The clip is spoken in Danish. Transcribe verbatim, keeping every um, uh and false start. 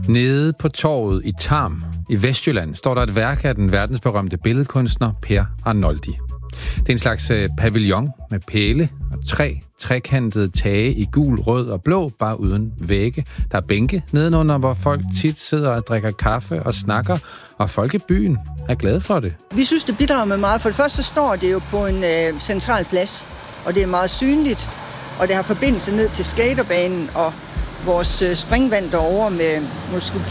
Nede på torvet i Tarm i Vestjylland står der et værk af den verdensberømte billedkunstner Per Arnoldi. Det er en slags pavillon med pæle og tre trekantede tage i gul, rød og blå, bare uden vægge. Der er bænke nedenunder, hvor folk tit sidder og drikker kaffe og snakker, og folk i byen er glade for det. Vi synes, det bidrager med meget. For det første så står det jo på en øh, central plads, og det er meget synligt, og det har forbindelse ned til skaterbanen og vores øh, springvand derovre med, med